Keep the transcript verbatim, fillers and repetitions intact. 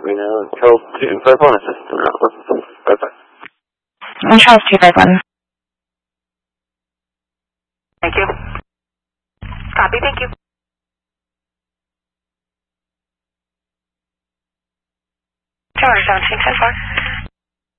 me know. Charles two five one assistant network. Bye bye. I'm Charles two five one. Thank you. Copy, thank you. Tower seventeen ten four.